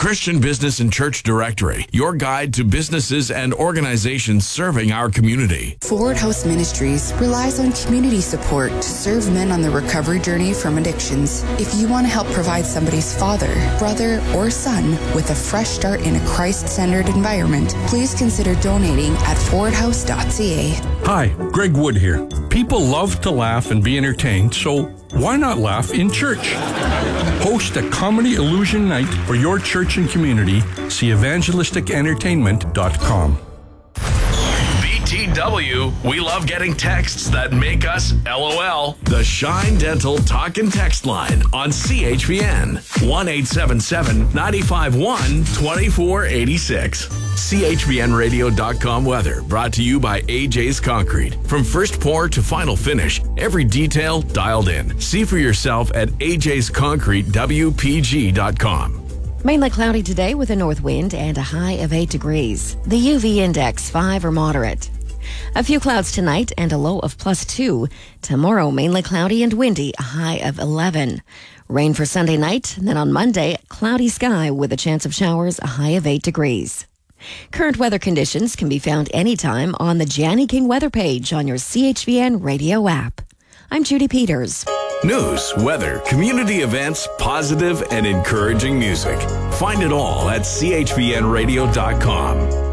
Christian Business and Church Directory, your guide to businesses and organizations serving our community. Forward House Ministries relies on community support to serve men on the recovery journey from addictions. If you want to help provide somebody's father, brother, or son with a fresh start in a Christ-centered environment, please consider donating at forwardhouse.ca. Hi, Greg Wood here. People love to laugh and be entertained, so why not laugh in church? Host a comedy illusion night for your church and community. See evangelisticentertainment.com. BTW, we love getting texts that make us LOL. The Shine Dental Talk and Text line on CHPN. 1-877-951-2486. CHPNradio.com weather brought to you by AJ's Concrete. From first pour to final finish, every detail dialed in. See for yourself at AJ'sConcreteWPG.com. Mainly cloudy today with a north wind and a high of 8 degrees. The UV index 5 or moderate. A few clouds tonight and a low of +2. Tomorrow mainly cloudy and windy, a high of 11. Rain for Sunday night, and then on Monday, cloudy sky with a chance of showers, a high of 8 degrees. Current weather conditions can be found anytime on the Janny King weather page on your CHVN radio app. I'm Judy Peters. News, weather, community events, positive and encouraging music. Find it all at CHVNradio.com.